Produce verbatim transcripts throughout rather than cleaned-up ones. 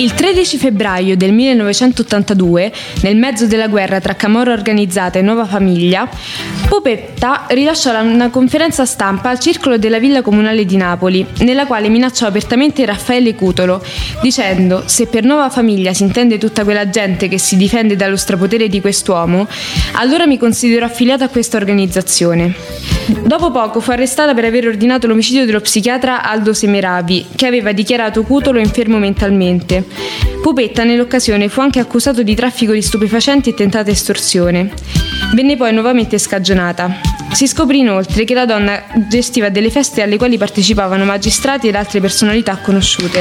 Il tredici febbraio del millenovecentottantadue, nel mezzo della guerra tra Camorra Organizzata e Nuova Famiglia, Popetta rilasciò una conferenza stampa al circolo della Villa Comunale di Napoli, nella quale minacciò apertamente Raffaele Cutolo, dicendo: se per Nuova Famiglia si intende tutta quella gente che si difende dallo strapotere di quest'uomo, allora mi considero affiliata a questa organizzazione. Dopo poco fu arrestata per aver ordinato l'omicidio dello psichiatra Aldo Semeravi, che aveva dichiarato Cutolo infermo mentalmente. Popetta nell'occasione fu anche accusato di traffico di stupefacenti e tentata estorsione. Venne poi nuovamente scagionata. Si scoprì inoltre che la donna gestiva delle feste alle quali partecipavano magistrati ed altre personalità conosciute.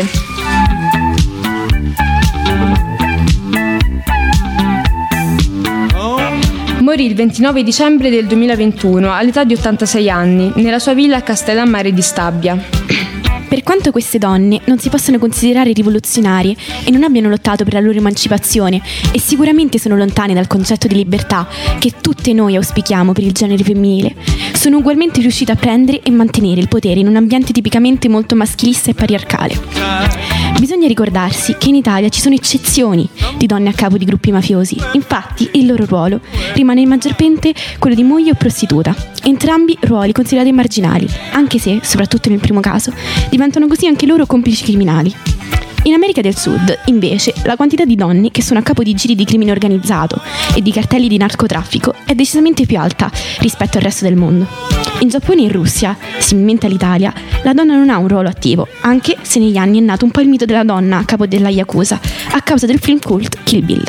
Morì il ventinove dicembre del duemilaventuno all'età di ottantasei anni, nella sua villa a Castellammare di Stabia. Per quanto queste donne non si possano considerare rivoluzionarie e non abbiano lottato per la loro emancipazione e sicuramente sono lontane dal concetto di libertà che tutte noi auspichiamo per il genere femminile, sono ugualmente riuscite a prendere e mantenere il potere in un ambiente tipicamente molto maschilista e patriarcale. Bisogna ricordarsi che in Italia ci sono eccezioni di donne a capo di gruppi mafiosi, infatti il loro ruolo rimane maggiormente quello di moglie o prostituta, entrambi ruoli considerati marginali, anche se, soprattutto nel primo caso, diventano così anche loro complici criminali. In America del Sud, invece, la quantità di donne che sono a capo di giri di crimine organizzato e di cartelli di narcotraffico è decisamente più alta rispetto al resto del mondo. In Giappone e in Russia, similmente all'Italia, la donna non ha un ruolo attivo, anche se negli anni è nato un po' il mito della donna a capo della Yakuza, a causa del film cult Kill Bill.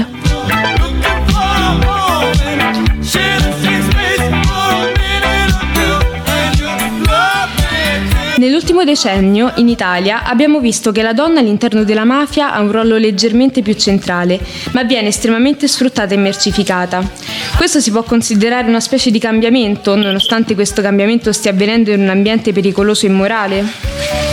Nell'ultimo decennio, in Italia, abbiamo visto che la donna all'interno della mafia ha un ruolo leggermente più centrale, ma viene estremamente sfruttata e mercificata. Questo si può considerare una specie di cambiamento, nonostante questo cambiamento stia avvenendo in un ambiente pericoloso e immorale?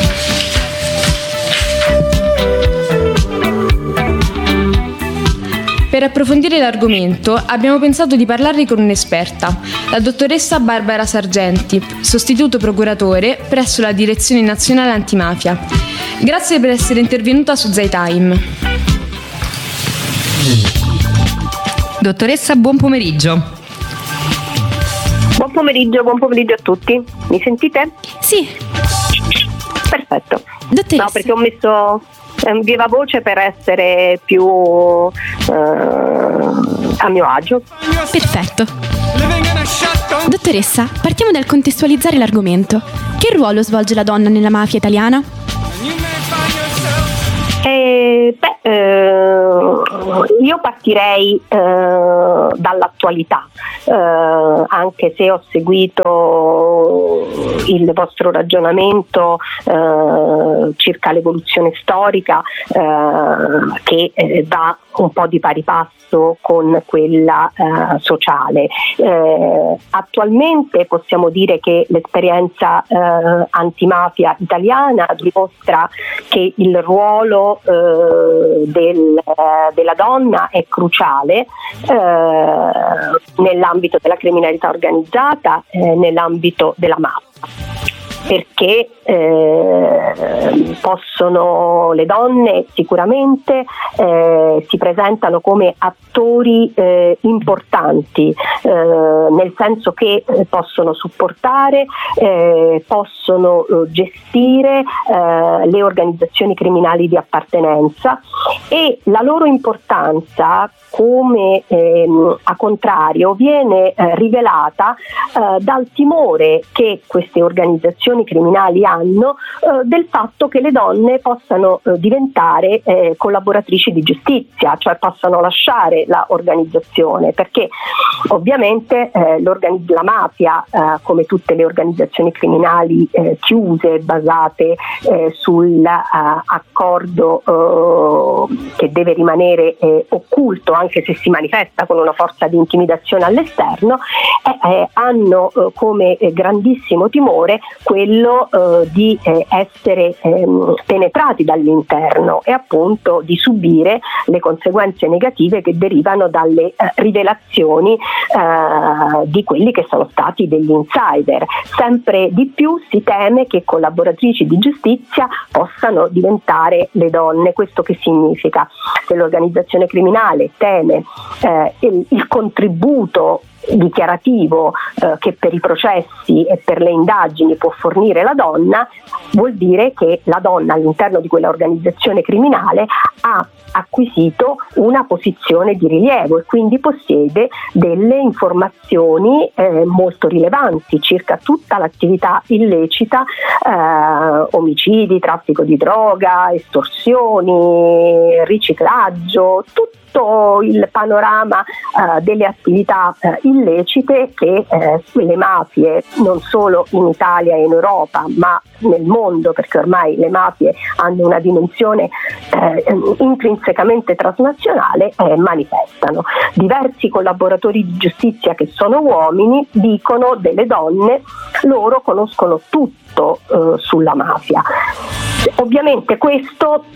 Per approfondire l'argomento abbiamo pensato di parlarne con un'esperta, la dottoressa Barbara Sargenti, sostituto procuratore presso la Direzione Nazionale Antimafia. Grazie per essere intervenuta su Zaytime. Dottoressa, buon pomeriggio. Buon pomeriggio, buon pomeriggio a tutti. Mi sentite? Sì. Perfetto. Dottoressa. No, perché ho messo viva voce per essere più eh, a mio agio. Perfetto. Dottoressa, partiamo dal contestualizzare l'argomento. Che ruolo svolge la donna nella mafia italiana? Eh, beh, eh, io partirei eh, dall'attualità, eh, anche se ho seguito il vostro ragionamento eh, circa l'evoluzione storica eh, che eh, va un po' di pari passo con quella eh, sociale. Eh, attualmente possiamo dire che l'esperienza eh, antimafia italiana dimostra che il ruolo eh, del, eh, della donna è cruciale eh, nell'ambito della criminalità organizzata, eh, nell'ambito della mafia. Perché eh, possono le donne sicuramente eh, si presentano come attori eh, importanti, eh, nel senso che eh, possono supportare, eh, possono eh, gestire eh, le organizzazioni criminali di appartenenza, e la loro importanza, come ehm, a contrario, viene eh, rivelata eh, dal timore che queste organizzazioni criminali hanno eh, del fatto che le donne possano eh, diventare eh, collaboratrici di giustizia, cioè possano lasciare la organizzazione, perché ovviamente eh, la mafia, eh, come tutte le organizzazioni criminali eh, chiuse, basate eh, sull'accordo eh, che deve rimanere eh, occulto anche se si manifesta con una forza di intimidazione all'esterno, eh, eh, hanno eh, come eh, grandissimo timore quello eh, di eh, essere ehm, penetrati dall'interno e appunto di subire le conseguenze negative che derivano dalle eh, rivelazioni eh, di quelli che sono stati degli insider. Sempre di più si teme che collaboratrici di giustizia possano diventare le donne. Questo che significa? Se l'organizzazione criminale teme eh, il, il contributo dichiarativo eh, che per i processi e per le indagini può fornire la donna, vuol dire che la donna all'interno di quella organizzazione criminale ha acquisito una posizione di rilievo e quindi possiede delle informazioni eh, molto rilevanti circa tutta l'attività illecita, eh, omicidi, traffico di droga, estorsioni, riciclaggio, tutto il panorama uh, delle attività uh, illecite che uh, le mafie, non solo in Italia e in Europa ma nel mondo, perché ormai le mafie hanno una dimensione uh, intrinsecamente transnazionale, uh, manifestano. Diversi collaboratori di giustizia che sono uomini dicono delle donne: loro conoscono tutto uh, sulla mafia. Ovviamente questo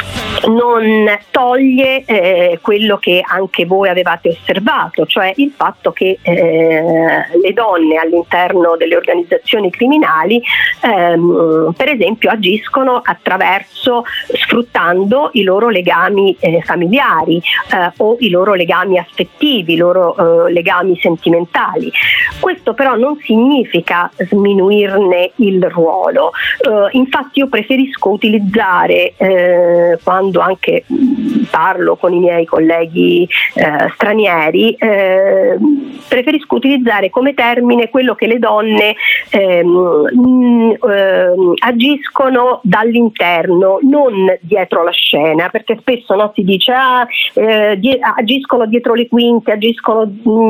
non toglie eh, quello che anche voi avevate osservato, cioè il fatto che eh, le donne all'interno delle organizzazioni criminali ehm, per esempio agiscono attraverso, sfruttando i loro legami eh, familiari eh, o i loro legami affettivi, i loro eh, legami sentimentali. Questo però non significa sminuirne il ruolo, eh, infatti io preferisco utilizzare eh, quando anche parlo con i miei colleghi eh, stranieri, eh, preferisco utilizzare come termine quello che le donne ehm, mh, eh, agiscono dall'interno, non dietro la scena, perché spesso no, si dice ah, eh, die- agiscono dietro le quinte, agiscono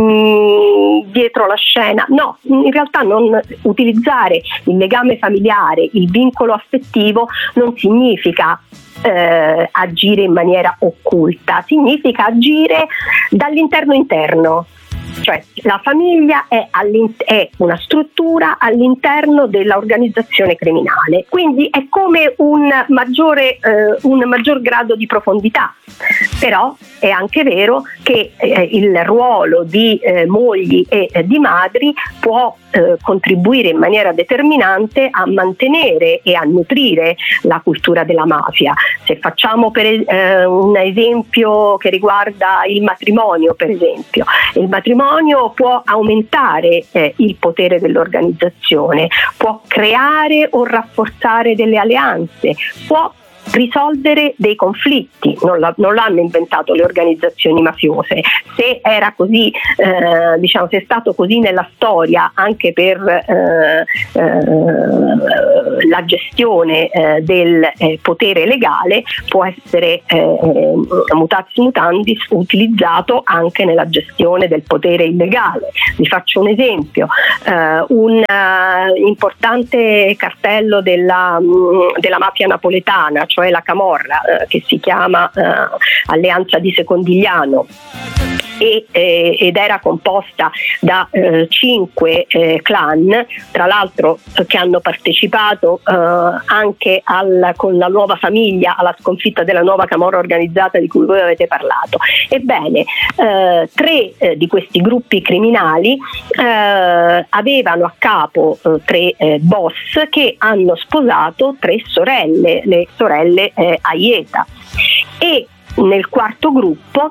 mh, dietro la scena. No, in realtà non utilizzare il legame familiare, il vincolo affettivo non significa Eh, agire in maniera occulta, significa agire dall'interno interno. Cioè la famiglia è, è una struttura all'interno dell'organizzazione criminale, quindi è come un maggiore, eh, un maggior grado di profondità. Però è anche vero che eh, il ruolo di eh, mogli e eh, di madri può eh, contribuire in maniera determinante a mantenere e a nutrire la cultura della mafia. Se facciamo per eh, un esempio che riguarda il matrimonio, per esempio, il matrimonio può aumentare eh, il potere dell'organizzazione, può creare o rafforzare delle alleanze, può risolvere dei conflitti. Non, la, non l'hanno inventato le organizzazioni mafiose. Se era così, eh, diciamo, se è stato così nella storia anche per eh, eh, la gestione eh, del eh, potere legale, può essere eh, mutatis mutandis utilizzato anche nella gestione del potere illegale. Vi faccio un esempio: eh, un uh, importante cartello della, mh, della mafia napoletana, cioè la Camorra, eh, che si chiama eh, Alleanza di Secondigliano, e, eh, ed era composta da eh, cinque eh, clan, tra l'altro eh, che hanno partecipato eh, anche al, con la nuova famiglia alla sconfitta della nuova camorra organizzata di cui voi avete parlato. Ebbene, eh, tre eh, di questi gruppi criminali eh, avevano a capo eh, tre eh, boss che hanno sposato tre sorelle, le sorelle eh, Aieta, e nel quarto gruppo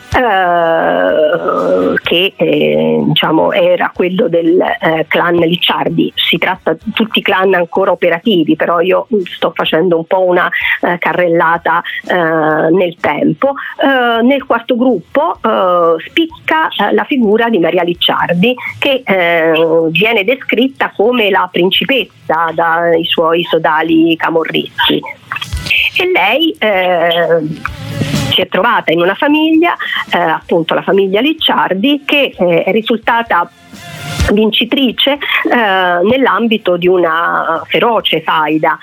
Uh, che eh, diciamo era quello del eh, clan Licciardi. Si tratta di tutti clan ancora operativi, però io sto facendo un po' una uh, carrellata uh, nel tempo. Uh, nel quarto gruppo uh, spicca uh, la figura di Maria Licciardi, che uh, viene descritta come la principessa dai suoi sodali camorristi, e lei eh, si è trovata in una famiglia, eh, appunto la famiglia Licciardi, che eh, è risultata vincitrice eh, nell'ambito di una feroce faida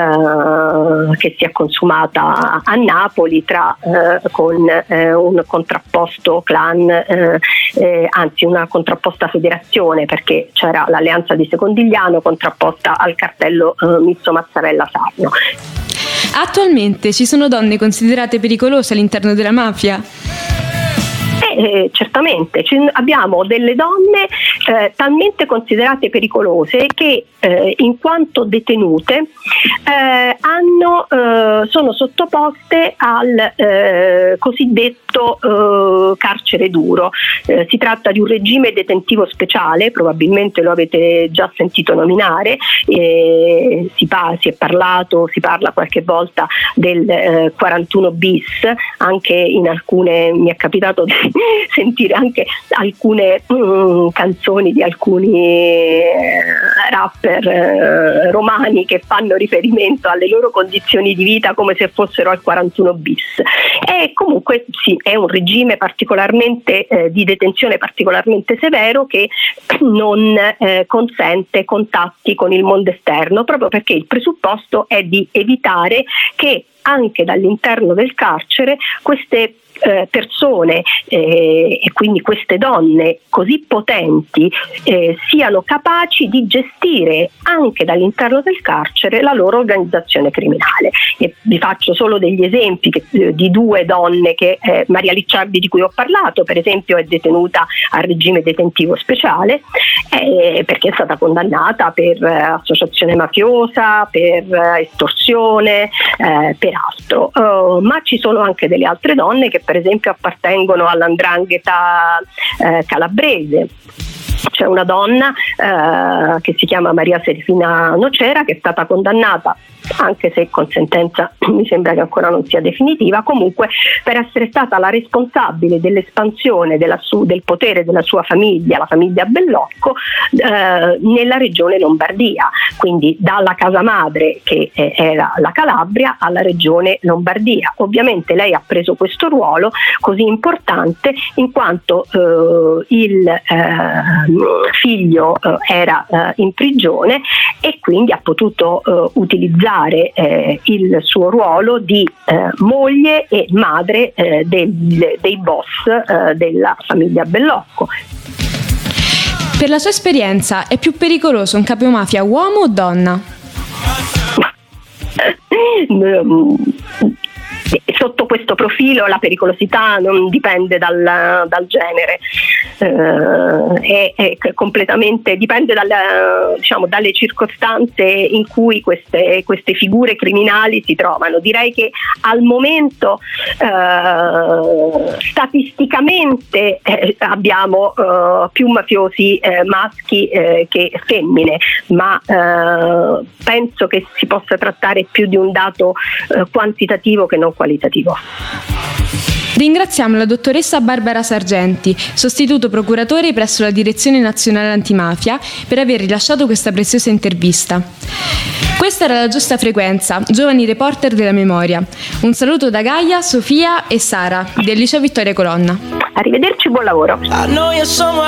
eh, che si è consumata a Napoli tra eh, con eh, un contrapposto clan, eh, eh, anzi una contrapposta federazione, perché c'era l'alleanza di Secondigliano contrapposta al cartello eh, Mizzo Mazzarella Sarno. Attualmente ci sono donne considerate pericolose all'interno della mafia? Eh, certamente, C- abbiamo delle donne eh, talmente considerate pericolose che eh, in quanto detenute eh, hanno, eh, sono sottoposte al eh, cosiddetto eh, carcere duro. Eh, si tratta di un regime detentivo speciale, probabilmente lo avete già sentito nominare, eh, si, pa- si è parlato, si parla qualche volta del eh, quarantuno bis, anche in alcune, mi è capitato di sentire anche alcune mm, canzoni di alcuni eh, rapper eh, romani che fanno riferimento alle loro condizioni di vita come se fossero al quarantuno bis. E comunque sì, è un regime particolarmente eh, di detenzione particolarmente severo che non eh, consente contatti con il mondo esterno, proprio perché il presupposto è di evitare che anche dall'interno del carcere queste Eh, persone eh, e quindi queste donne così potenti eh, siano capaci di gestire anche dall'interno del carcere la loro organizzazione criminale. E vi faccio solo degli esempi che, eh, di due donne che eh, Maria Licciardi, di cui ho parlato, per esempio, è detenuta al regime detentivo speciale eh, perché è stata condannata per eh, associazione mafiosa, per eh, estorsione, eh, per altro. Uh, ma ci sono anche delle altre donne che per esempio appartengono all'andrangheta eh, calabrese. C'è una donna eh, che si chiama Maria Serafina Nocera, che è stata condannata, anche se con sentenza mi sembra che ancora non sia definitiva, comunque per essere stata la responsabile dell'espansione della su, del potere della sua famiglia, la famiglia Bellocco, eh, nella regione Lombardia, quindi dalla casa madre, che eh, era la Calabria, alla regione Lombardia. Ovviamente lei ha preso questo ruolo così importante in quanto eh, il eh, figlio eh, era eh, in prigione e quindi ha potuto eh, utilizzare eh, il suo ruolo di eh, moglie e madre eh, del, dei boss eh, della famiglia Bellocco. Per la sua esperienza, è più pericoloso un capomafia uomo o donna? Sotto questo profilo la pericolosità non dipende dal, dal genere, eh, è, è completamente dipende dal, diciamo, dalle circostanze in cui queste, queste figure criminali si trovano. Direi che al momento eh, statisticamente eh, abbiamo eh, più mafiosi eh, maschi eh, che femmine, ma eh, penso che si possa trattare più di un dato eh, quantitativo che non qualitativo. Ringraziamo la dottoressa Barbara Sargenti, sostituto procuratore presso la Direzione Nazionale Antimafia, per aver rilasciato questa preziosa intervista. Questa era La Giusta Frequenza, giovani reporter della memoria. Un saluto da Gaia, Sofia e Sara del Liceo Vittoria Colonna. Arrivederci, buon lavoro.